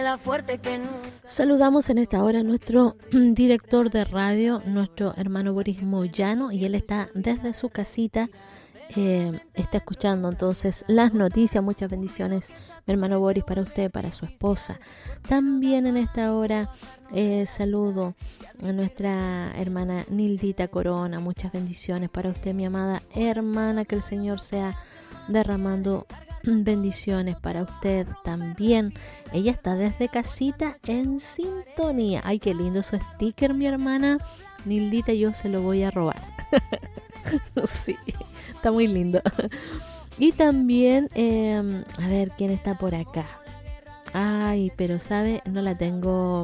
Saludamos en esta hora a nuestro director de radio, nuestro hermano Boris Moyano, y él está desde su casita, está escuchando entonces las noticias. Muchas bendiciones, mi hermano Boris, para usted, para su esposa. También en esta hora saludo a nuestra hermana Nildita Corona. Muchas bendiciones para usted, mi amada hermana, que el Señor sea derramando bendiciones para usted también. Ella está desde casita en sintonía. Ay, qué lindo su sticker, mi hermana Nildita. Yo se lo voy a robar. Sí, está muy lindo. Y también a ver quién está por acá. Ay, pero sabe, no la tengo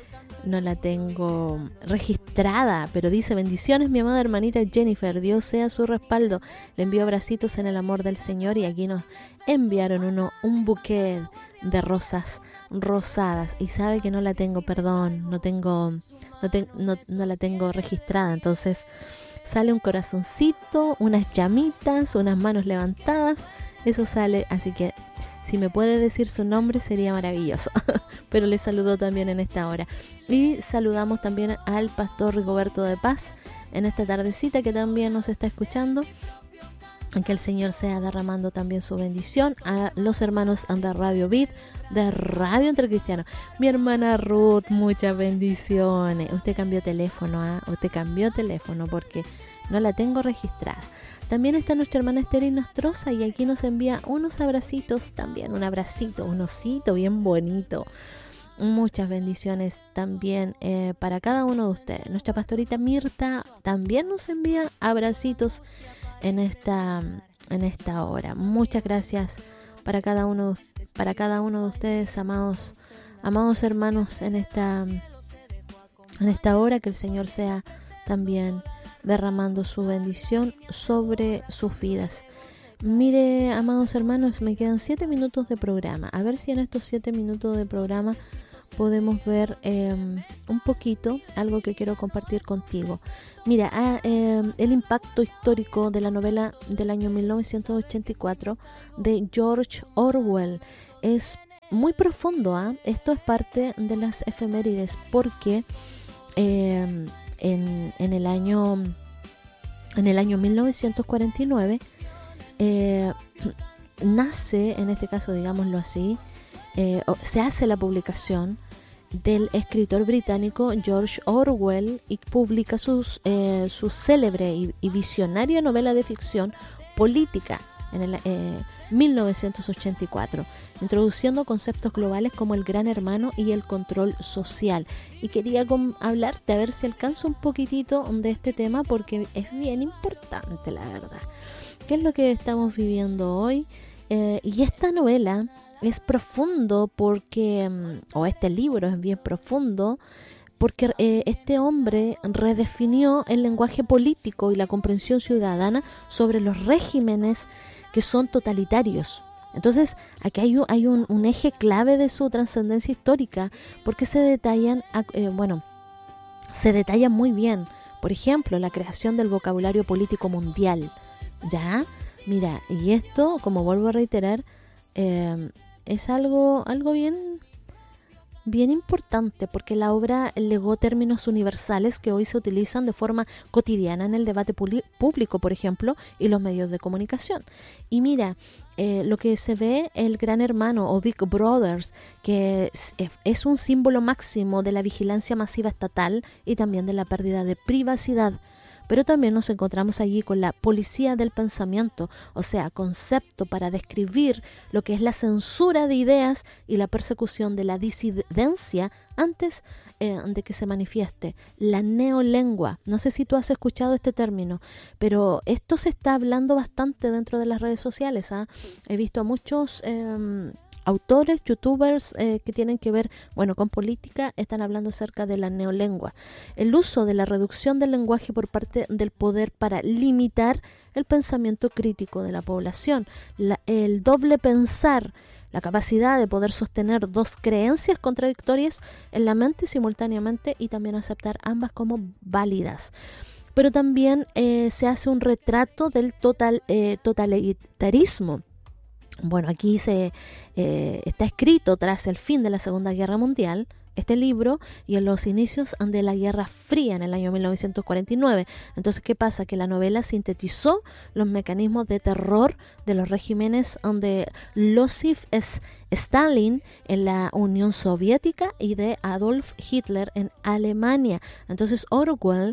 registrada, pero dice: bendiciones, mi amada hermanita Jennifer, Dios sea su respaldo. Le envío abracitos en el amor del Señor. Y aquí nos enviaron un buquet de rosas rosadas, y sabe que no la tengo, perdón, no la tengo registrada. Entonces sale un corazoncito, unas llamitas, unas manos levantadas, eso sale. Así que si me puede decir su nombre sería maravilloso. Pero le saludo también en esta hora. Y saludamos también al pastor Rigoberto de Paz en esta tardecita, que también nos está escuchando. Que el Señor sea derramando también su bendición. A los hermanos de Radio Vid, de Radio Entre Cristianos. Mi hermana Ruth, muchas bendiciones. Usted cambió teléfono, usted cambió teléfono porque no la tengo registrada. También está nuestra hermana Esther Nostroza, y aquí nos envía unos abracitos también, un abracito, un osito bien bonito. Muchas bendiciones también para cada uno de ustedes. Nuestra pastorita Mirta también nos envía abracitos en esta hora. Muchas gracias para cada uno de ustedes, amados hermanos, en esta hora. Que el Señor sea también derramando su bendición sobre sus vidas. Mire, amados hermanos, me quedan 7 minutos de programa. A ver si en estos 7 minutos de programa podemos ver un poquito algo que quiero compartir contigo. Mira, el impacto histórico de la novela del año 1984 de George Orwell es muy profundo. Esto es parte de las efemérides, porque en el año 1949 nace, en este caso digámoslo así, se hace la publicación del escritor británico George Orwell, y publica su célebre y visionaria novela de ficción política en el 1984, introduciendo conceptos globales como el gran hermano y el control social. Y quería hablarte, a ver si alcanzo un poquitito de este tema, porque es bien importante, la verdad. ¿Qué es lo que estamos viviendo hoy? Y esta novela es profundo porque, o este libro es bien profundo, porque este hombre redefinió el lenguaje político y la comprensión ciudadana sobre los regímenes que son totalitarios. Entonces, aquí hay un eje clave de su trascendencia histórica, porque se detallan muy bien. Por ejemplo, la creación del vocabulario político mundial. ¿Ya? Mira, y esto, como vuelvo a reiterar, es algo bien importante, porque la obra legó términos universales que hoy se utilizan de forma cotidiana en el debate público, por ejemplo, y los medios de comunicación. Y mira, lo que se ve, el Gran Hermano o Big Brothers, que es un símbolo máximo de la vigilancia masiva estatal y también de la pérdida de privacidad. Pero también nos encontramos allí con la policía del pensamiento, o sea, concepto para describir lo que es la censura de ideas y la persecución de la disidencia antes de que se manifieste. La neolengua. No sé si tú has escuchado este término, pero esto se está hablando bastante dentro de las redes sociales. He visto a muchos autores, youtubers que tienen que ver, con política, están hablando acerca de la neolengua. El uso de la reducción del lenguaje por parte del poder para limitar el pensamiento crítico de la población. El doble pensar, la capacidad de poder sostener dos creencias contradictorias en la mente simultáneamente y también aceptar ambas como válidas. Pero también se hace un retrato del totalitarismo Bueno, aquí está escrito tras el fin de la Segunda Guerra Mundial, este libro, y en los inicios de la Guerra Fría en el año 1949. Entonces, ¿qué pasa? Que la novela sintetizó los mecanismos de terror de los regímenes de Joseph Stalin en la Unión Soviética y de Adolf Hitler en Alemania. Entonces, Orwell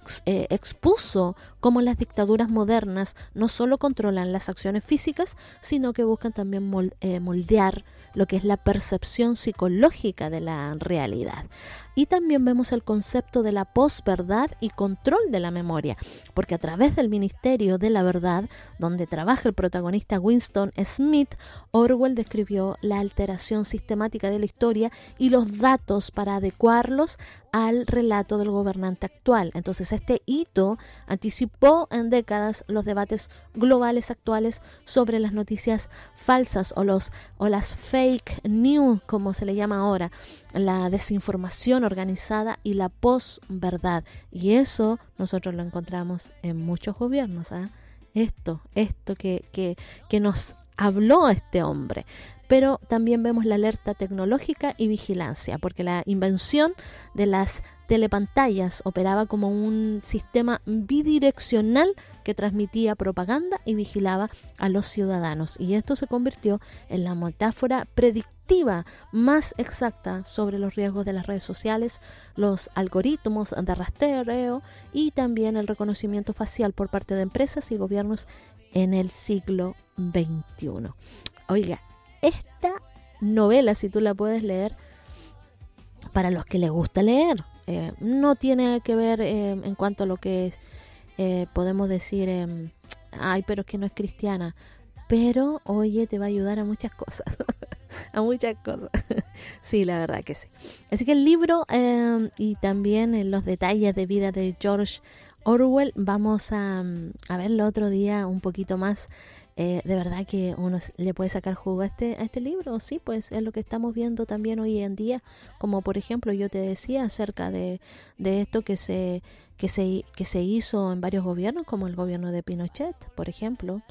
expuso cómo las dictaduras modernas no solo controlan las acciones físicas, sino que buscan también moldear lo que es la percepción psicológica de la realidad. Y también vemos el concepto de la posverdad y control de la memoria, porque a través del Ministerio de la Verdad, donde trabaja el protagonista Winston Smith, Orwell describió la alteración sistemática de la historia y los datos para adecuarlos al relato del gobernante actual. Entonces, este hito anticipó en décadas los debates globales actuales sobre las noticias falsas o las fake news, como se le llama ahora, la desinformación organizada y la posverdad. Y eso nosotros lo encontramos en muchos gobiernos. Esto que nos habló este hombre. Pero también vemos la alerta tecnológica y vigilancia, porque la invención de las telepantallas operaba como un sistema bidireccional que transmitía propaganda y vigilaba a los ciudadanos. Y esto se convirtió en la metáfora predictiva más exacta sobre los riesgos de las redes sociales, los algoritmos de rastreo y también el reconocimiento facial por parte de empresas y gobiernos en el siglo XXI. Oiga, esta novela, si tú la puedes leer, para los que les gusta leer, no tiene que ver en cuanto a lo que es, podemos decir, ay, pero es que no es cristiana, pero oye, te va a ayudar a muchas cosas, a muchas cosas. Sí, la verdad que sí. Así que el libro y también los detalles de vida de George Orwell, vamos a verlo otro día un poquito más. De verdad que uno le puede sacar jugo a este libro. Sí, pues es lo que estamos viendo también hoy en día, como por ejemplo yo te decía acerca de esto que se hizo en varios gobiernos, como el gobierno de Pinochet, por ejemplo.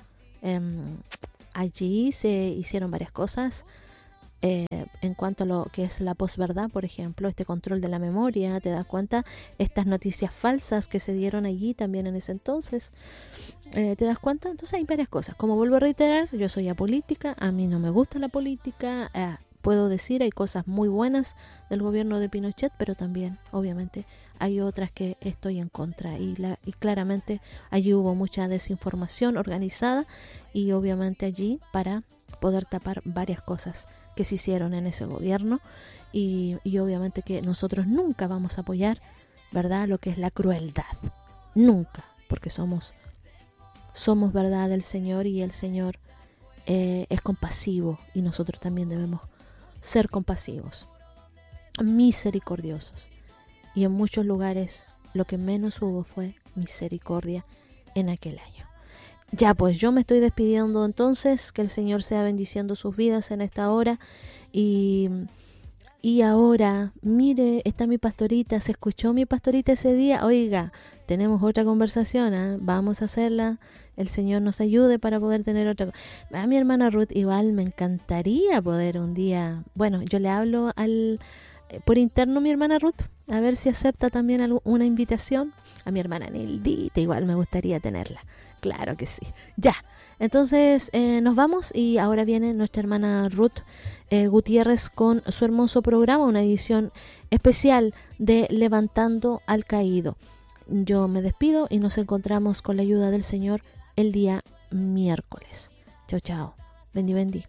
Allí se hicieron varias cosas en cuanto a lo que es la posverdad, por ejemplo, este control de la memoria, te das cuenta, estas noticias falsas que se dieron allí también en ese entonces, te das cuenta. Entonces hay varias cosas, como vuelvo a reiterar, yo soy apolítica, a mí no me gusta la política, puedo decir, hay cosas muy buenas del gobierno de Pinochet, pero también, obviamente, hay otras que estoy en contra, y claramente allí hubo mucha desinformación organizada, y obviamente allí para poder tapar varias cosas que se hicieron en ese gobierno, y obviamente que nosotros nunca vamos a apoyar, ¿verdad?, lo que es la crueldad, nunca, porque somos verdad del Señor, y el Señor es compasivo, y nosotros también debemos ser compasivos, misericordiosos, y en muchos lugares lo que menos hubo fue misericordia en aquel año. Ya, pues yo me estoy despidiendo entonces, que el Señor sea bendiciendo sus vidas en esta hora, y ahora, mire, está mi pastorita, se escuchó mi pastorita ese día, oiga, tenemos otra conversación, vamos a hacerla, el Señor nos ayude para poder tener otra. A mi hermana Ruth igual me encantaría poder un día, bueno, yo le hablo por interno a mi hermana Ruth, a ver si acepta también una invitación. A mi hermana Nildita igual me gustaría tenerla. Claro que sí. Ya, entonces nos vamos, y ahora viene nuestra hermana Ruth Gutiérrez con su hermoso programa, una edición especial de Levantando al Caído. Yo me despido y nos encontramos con la ayuda del Señor el día miércoles. Chao, chao. Bendi.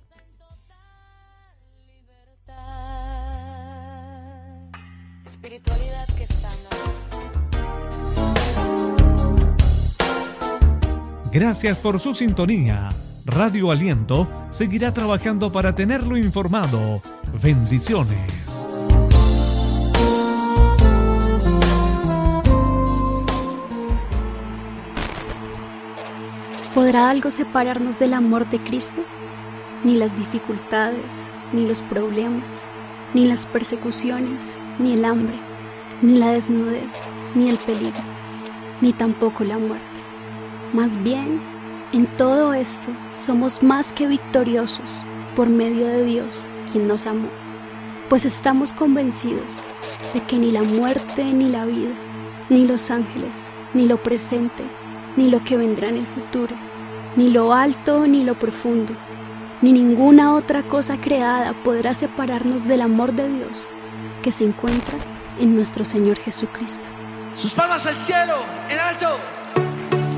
Espiritualidad que está. Gracias por su sintonía. Radio Aliento seguirá trabajando para tenerlo informado. Bendiciones. ¿Podrá algo separarnos del amor de Cristo? Ni las dificultades, ni los problemas, ni las persecuciones, ni el hambre, ni la desnudez, ni el peligro, ni tampoco la muerte. Más bien, en todo esto somos más que victoriosos por medio de Dios, quien nos amó, pues estamos convencidos de que ni la muerte ni la vida, ni los ángeles, ni lo presente, ni lo que vendrá en el futuro, ni lo alto ni lo profundo, ni ninguna otra cosa creada podrá separarnos del amor de Dios que se encuentra en nuestro Señor Jesucristo. Sus palmas al cielo, en alto.